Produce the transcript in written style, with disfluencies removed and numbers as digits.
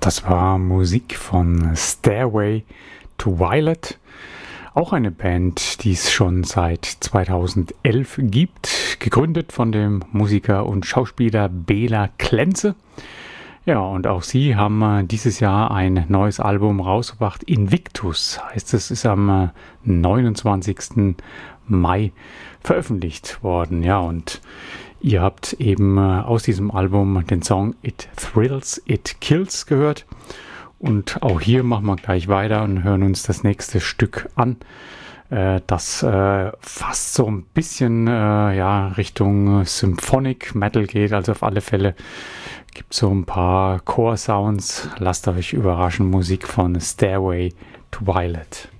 Das war Musik von Stairway to Violet. Auch eine Band, die es schon seit 2011 gibt. Gegründet von dem Musiker und Schauspieler Bela Klenze. Ja, und auch sie haben dieses Jahr ein neues Album rausgebracht. Invictus heißt es, ist am 29. Mai veröffentlicht worden. Ja, und ihr habt eben aus diesem Album den Song It Thrills, It Kills gehört. Und auch hier machen wir gleich weiter und hören uns das nächste Stück an. Das fast so ein bisschen Richtung Symphonic Metal geht. Also auf alle Fälle gibt es so ein paar Core-Sounds. Lasst euch überraschen. Musik von Stairway to Violet.